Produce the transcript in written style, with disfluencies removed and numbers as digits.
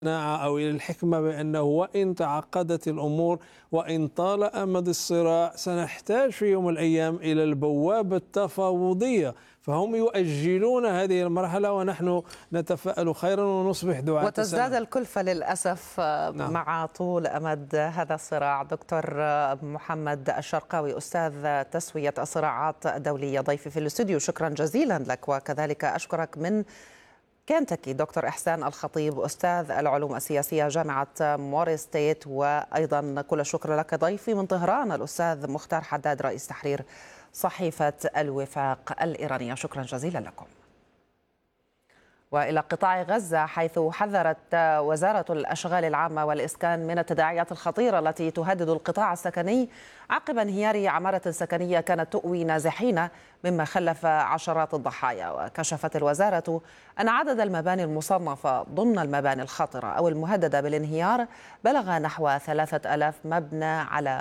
أو إلى الحكمة بأنه وإن تعقدت الأمور وإن طال أمد الصراع سنحتاج في يوم من الأيام إلى البوابة التفاوضية، فهم يؤجلون هذه المرحلة ونحن نتفائل خيرا ونصبح دعاة وتزداد الكلفة للأسف نعم. مع طول أمد هذا الصراع. دكتور محمد الشرقاوي، أستاذ تسوية الصراعات الدولية، ضيفي في الاستوديو، شكرا جزيلا لك. وكذلك أشكرك من كنتاكي دكتور إحسان الخطيب، أستاذ العلوم السياسية جامعة موري ستيت، وأيضا كل الشكر لك ضيفي من طهران الأستاذ مختار حداد رئيس تحرير صحيفة الوفاق الإيرانية. شكرا جزيلا لكم. وإلى قطاع غزة، حيث حذرت وزارة الأشغال العامة والإسكان من التداعيات الخطيرة التي تهدد القطاع السكني عقب انهيار عمارة سكنية كانت تؤوي نازحين، مما خلف عشرات الضحايا. وكشفت الوزارة أن عدد المباني المصنفة ضمن المباني الخطرة أو المهددة بالانهيار بلغ نحو 3000 مبنى على